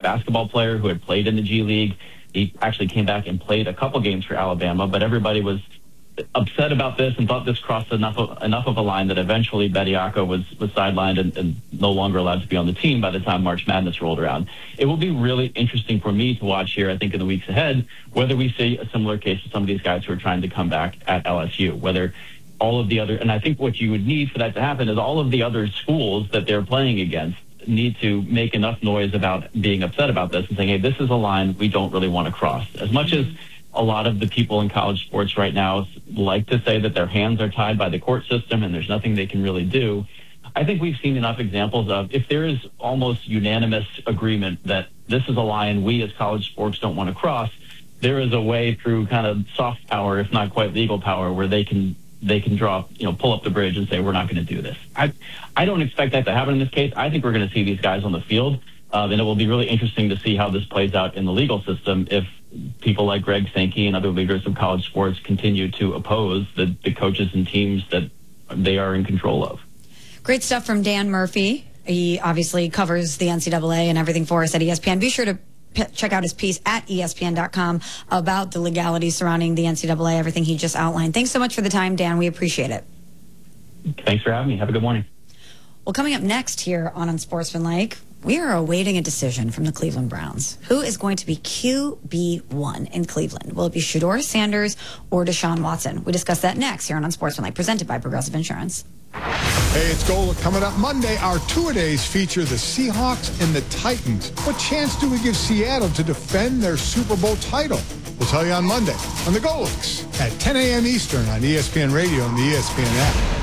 basketball player who had played in the G League. He actually came back and played a couple games for Alabama, but everybody was upset about this and thought this crossed enough of a line that eventually Bediako was sidelined and no longer allowed to be on the team by the time March Madness rolled around. It will be really interesting for me to watch here, I think, in the weeks ahead, whether we see a similar case of some of these guys who are trying to come back at LSU, whether all of the other, and I think what you would need for that to happen is all of the other schools that they're playing against need to make enough noise about being upset about this and saying, hey, this is a line we don't really want to cross. As much as a lot of the people in college sports right now like to say that their hands are tied by the court system and there's nothing they can really do, I think we've seen enough examples of if there is almost unanimous agreement that this is a line we as college sports don't want to cross, there is a way through kind of soft power, if not quite legal power, where they can draw, pull up the bridge and say, we're not going to do this. I don't expect that to happen in this case. I think we're going to see these guys on the field, and it will be really interesting to see how this plays out in the legal system if people like Greg Sankey and other leaders of college sports continue to oppose the coaches and teams that they are in control of. Great stuff from Dan Murphy. He obviously covers the NCAA and everything for us at ESPN. Be sure to check out his piece at ESPN.com about the legalities surrounding the NCAA, everything he just outlined. Thanks so much for the time, Dan. We appreciate it. Thanks for having me. Have a good morning. Well, coming up next here on Unsportsmanlike, we are awaiting a decision from the Cleveland Browns. Who is going to be QB1 in Cleveland? Will it be Shedeur Sanders or Deshaun Watson? We discuss that next here on Unsportsmanlike, presented by Progressive Insurance. Hey, it's Golic. Coming up Monday, our two-a-days feature the Seahawks and the Titans. What chance do we give Seattle to defend their Super Bowl title? We'll tell you on Monday on the Golics at 10 a.m. Eastern on ESPN Radio and the ESPN app.